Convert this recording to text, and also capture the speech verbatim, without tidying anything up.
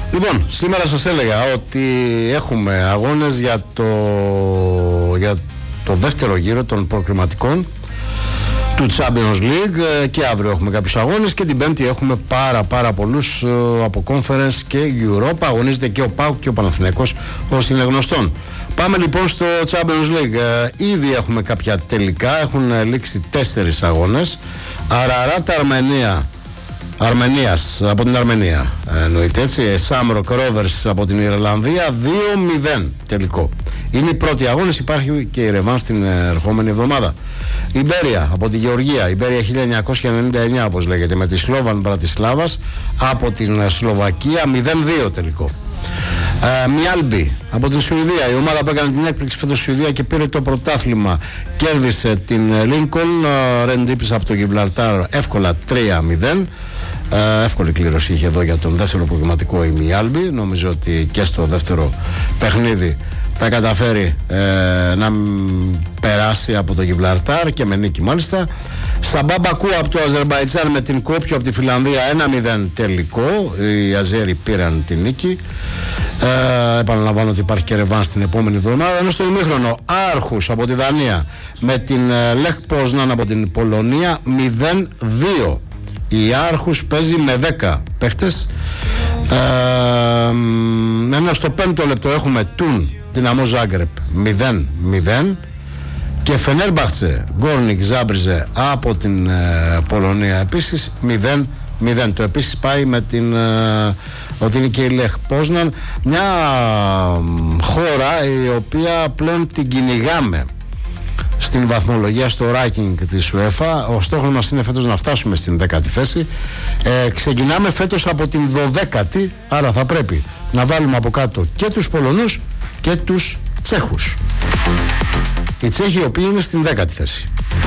Λοιπόν, σήμερα σας έλεγα ότι έχουμε αγώνες για το, για το δεύτερο γύρο των προκριματικών του Champions League και αύριο έχουμε κάποιους αγώνες και την Πέμπτη έχουμε πάρα πάρα πολλούς από Conference και Europa. Αγωνίζεται και ο ΠΑΟΚ και ο Παναθηναϊκός, όσοι είναι γνωστόν. Πάμε λοιπόν στο Champions League. Ήδη έχουμε κάποια τελικά, έχουν λήξει τέσσερις αγώνες. Αραράτα Αρμενία Αρμενίας, από την Αρμενία εννοείται έτσι. Σάμροκ Ρόβερς από την Ιρλανδία, δύο μηδέν τελικό. Είναι οι πρώτοι αγώνες, υπάρχει και η ρεβάνς την ερχόμενη εβδομάδα. Ιμπέρια από τη Γεωργία, Ιμπέρια χίλια εννιακόσια ενενήντα εννιά όπως λέγεται, με τη Σλόβαν Μπρατισλάβας από την Σλοβακία, μηδέν δύο τελικό. Ε, Μιάλμπι από τη Σουηδία, η ομάδα που έκανε την έκπληξη φέτος στη Σουηδία και πήρε το πρωτάθλημα, κέρδισε την Λίνκολν. Ρεντίπης από το Γιβραλτάρ εύκολα τρία μηδέν. Ε, εύκολη κλήρωση είχε εδώ για τον δεύτερο προγραμματικό η Μιάλμπι. Νομίζω ότι και στο δεύτερο παιχνίδι θα καταφέρει ε, να περάσει από το Γιβραλτάρ και με νίκη μάλιστα. Σαμπά Μπακού από το Αζερμπαϊτζάν με την Κόπιο από τη Φιλανδία, ένα μηδέν τελικό. Οι Αζέροι πήραν την νίκη. Ε, επαναλαμβάνω ότι υπάρχει και ρεβάνς την επόμενη εβδομάδα. Ενώ στο ημίχρονο Άρχους από τη Δανία με την Λεχ Πόζναν από την Πολωνία, μηδέν δύο. Η Άρχους παίζει με δέκα παίχτες. Ε, ενώ στο πέμπτο λεπτό έχουμε Τουν Δυναμό Ζάγκρεπ μηδέν μηδέν και Φενέρμπαχτσε Γκόρνικ Ζάμπριζε από την ε, Πολωνία επίσης μηδέν μηδέν. Το επίσης πάει με την ε, ότι είναι και η Λεχ Πόζναν, μια ε, χώρα η οποία πλέον την κυνηγάμε στην βαθμολογία, στο ranking της UEFA. Ο στόχος μας είναι φέτος να φτάσουμε στην δέκατη θέση. Ε, ξεκινάμε φέτος από την δωδέκατη, άρα θα πρέπει να βάλουμε από κάτω και τους Πολωνούς και τους Τσέχους. Οι Τσέχοι οι οποίοι είναι στην δέκατη θέση.